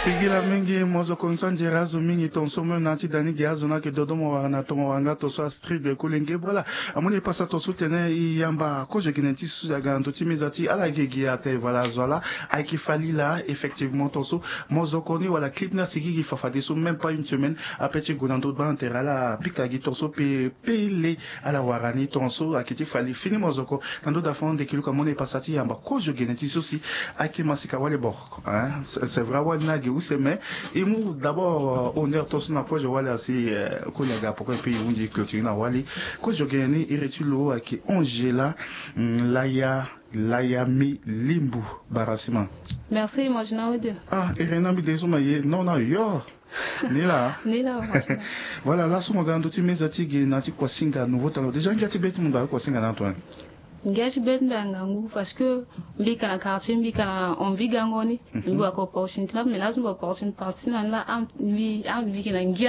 Sigila mingi mozo konsanji razo mingi tonso me nanti dani giazo na ke dodomo wana tomo wanga toso astrid de kulenge voilà amoni pasa toso tene yamba ko je kinenti su ya ganto timizati ala gegi ate voilà zola aiki fali là effectivement toso mozo koni wala clip na sigi fafade so même pas une semaine après tu gonando ba interala pika gi toso pe pele ala warani tonso akiti fali fini mozo ko kando da fond de kilo kamone pasati yamba ko je kinenti sosi aiki masika wale bok hein c'est vrai wala où c'est mais et moi d'abord honneur tous na quoi je vois là si kolega pourquoi puis on dit clôture na wali quoi je gagne irretulo qui Angela Layami Limbu Barasima. Merci moi je n'ai Ah Irena mi deso maye non yo Nila. Voilà là sur mon gando tu mes atigi nati kwa singa nouveau talent déjà ngati beti munda kwa singa na Antoine. Ngaji bet mbangangu parce que mbika na quartier mbika na envie gangoni mbi wa ko opportunité là mais là je me opportunité partie là am vi ki na